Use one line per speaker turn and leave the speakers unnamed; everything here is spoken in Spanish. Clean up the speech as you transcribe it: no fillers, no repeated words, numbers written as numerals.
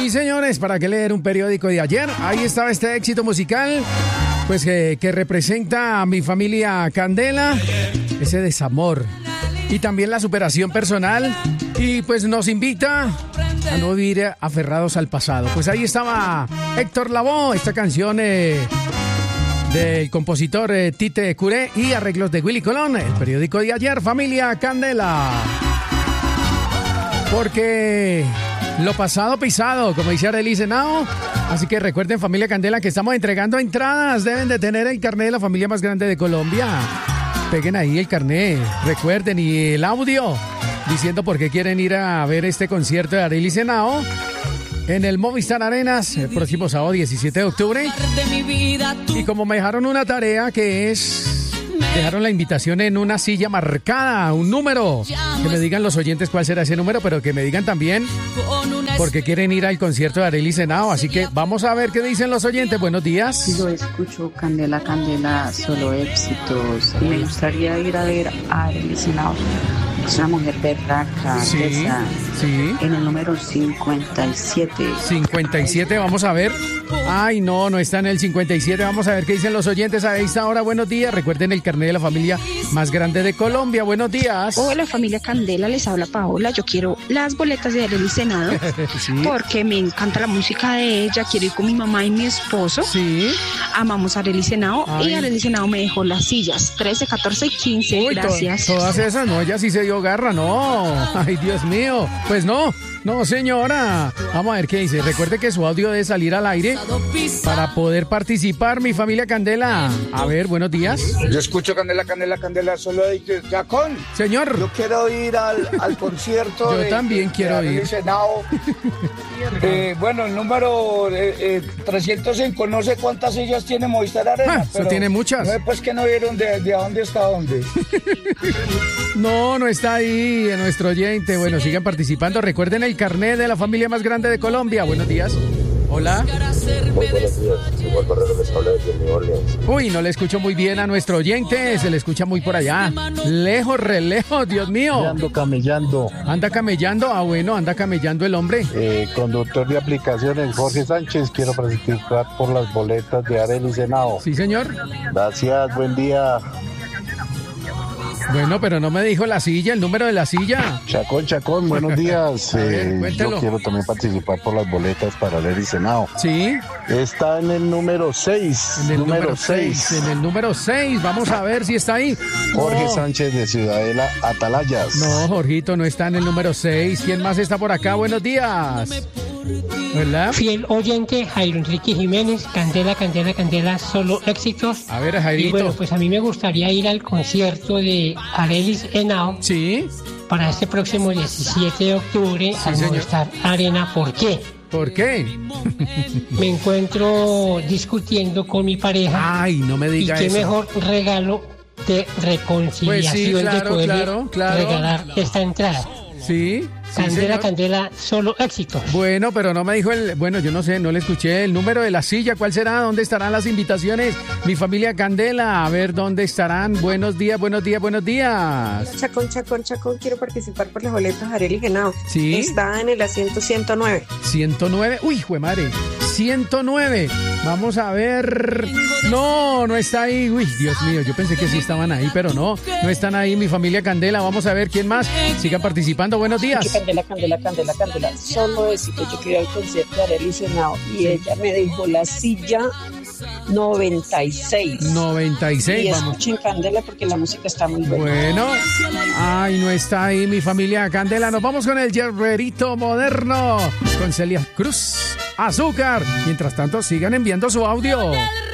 Sí, señores, ¿para qué leer un periódico de ayer? Ahí estaba este éxito musical, pues que representa a mi familia Candela, ese desamor y también la superación personal, y pues nos invita a no vivir aferrados al pasado. Pues ahí estaba Héctor Lavoe, esta canción del compositor Tite Curé y arreglos de Willy Colón, el periódico de ayer, familia Candela. Porque lo pasado pisado, como dice Arely Senao. Así que recuerden, familia Candela, que estamos entregando entradas. Deben de tener el carnet de la familia más grande de Colombia. Peguen ahí el carnet, recuerden, y el audio diciendo por qué quieren ir a ver este concierto de Arely Senao en el Movistar Arenas el próximo sábado 17 de octubre. Y como me dejaron una tarea, que es... dejaron la invitación en una silla marcada, un número. Que me digan los oyentes cuál será ese número, pero que me digan también porque quieren ir al concierto de Arely Senao. Así que vamos a ver qué dicen los oyentes. Buenos días.
Yo escucho Candela, Candela, solo éxitos. Y me gustaría ir a ver a Arely Senao. Es una mujer berraca,
sí,
esa,
sí.
En el número 57.
57, vamos a ver. Ay, no está en el 57. Vamos a ver qué dicen los oyentes a esta hora. Buenos días. Recuerden el carnet de la familia más grande de Colombia. Buenos días.
Hola, familia Candela. Les habla Paola. Yo quiero las boletas de Arely Senao. Sí. Porque me encanta la música de ella. Quiero ir con mi mamá y mi esposo.
Sí.
Amamos a Arely Senao.
Ay.
Y Arely Senao me dejó las sillas 13, 14 y 15.
Uy,
gracias.
Todas esas, no, ella sí se dio garra, no. Ay, Dios mío. Pues no, señora. Vamos a ver qué dice. Recuerde que su audio debe salir al aire para poder participar, mi familia Candela. A ver, buenos días.
Yo escucho Candela, Candela, Candela, solo de Jacón.
Señor.
Yo quiero ir al concierto.
Yo también quiero ir.
Senao. Bueno, el número 305, no sé cuántas sillas tiene Movistar Arena.
Pero tiene muchas.
No, pues que no vieron de dónde está dónde.
No está ahí nuestro oyente. Bueno, sigan participando. Recuerden el carnet de la familia más grande de Colombia. Buenos días. Hola.
Muy buenos días. Igual Barrero les habla desde New Orleans.
Uy, no le escucho muy bien a nuestro oyente. Se le escucha muy por allá. Lejos, re lejos, Dios mío.
Ando camellando.
¿Anda camellando? Ah, bueno, anda camellando el hombre.
Conductor de aplicaciones, Jorge Sánchez. Quiero participar por las boletas de Arely Senao.
Sí, señor.
Gracias, buen día.
Bueno, pero no me dijo la silla, el número de la silla.
Chacón, buenos días.
Yo
quiero también participar por las boletas para Arely Senao.
Sí.
Está en el número 6.
En el número 6. En el número 6. Vamos a ver si está ahí.
Jorge Sánchez de Ciudadela Atalayas.
No, Jorgito, no está en el número 6. ¿Quién más está por acá? Buenos días. ¿Verdad?
Fiel oyente, Jairo Enrique Jiménez, Candela, Candela, Candela, solo éxitos.
A ver, Jairito.
Y bueno, pues a mí me gustaría ir al concierto de Arely Senao.
Sí.
Para este próximo 17 de octubre al Movistar Arena. ¿Por qué?
¿Por qué?
Me encuentro discutiendo con mi pareja.
Ay, no me diga eso.
Y qué mejor regalo de reconciliación,
pues sí, claro,
de poder regalar esta entrada.
Sí.
Candela,
sí,
Candela, solo éxitos.
Bueno, pero no me dijo bueno, yo no sé, no le escuché el número de la silla. ¿Cuál será? ¿Dónde estarán las invitaciones? Mi familia Candela, a ver dónde estarán. Buenos días.
Chacón, quiero participar por los boletos de Arely Senao.
Sí.
Está en el asiento 109.
109, uy, juemadre. 109. Vamos a ver. No está ahí. Uy, Dios mío, yo pensé que sí estaban ahí, pero no están ahí, mi familia Candela. Vamos a ver quién más. Sigan participando. Buenos días.
Candela, solo éxito. Yo quería ir al concierto de Arely Senao y ella me dijo la silla 96.
96,
y
vamos.
Escuchen Candela porque la música está muy buena.
Bueno, ay, no está ahí mi familia Candela. Nos vamos con el Yerberito Moderno con Celia Cruz, Azúcar. Mientras tanto, sigan enviando su audio.